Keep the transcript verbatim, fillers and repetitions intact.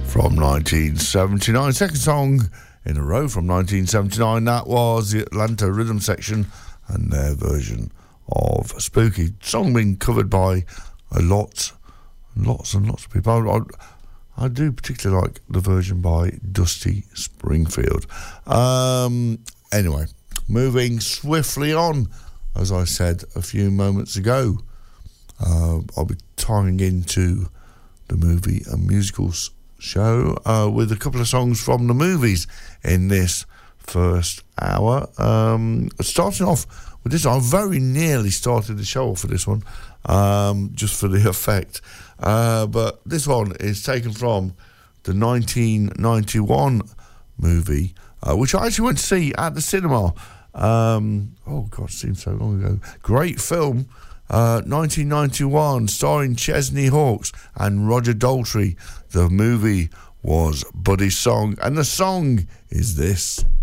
from nineteen seventy-nine. Second song in a row from nineteen seventy-nine. That was the Atlanta Rhythm Section and their version of Spooky. Song being covered by a lot, lots and lots of people. I, I do particularly like the version by Dusty Springfield. Um, anyway, moving swiftly on, as I said a few moments ago, uh, I'll be tying into the movie and musicals show uh, with a couple of songs from the movies in this first hour. Um, starting off with this, I very nearly started the show off with this one, um, just for the effect. Uh, but this one is taken from the nineteen ninety-one movie, uh, which I actually went to see at the cinema. Um, oh, God, it seems so long ago. Great film. Uh, nineteen ninety-one, starring Chesney Hawkes and Roger Daltrey. The movie was Buddy's Song, and the song is this.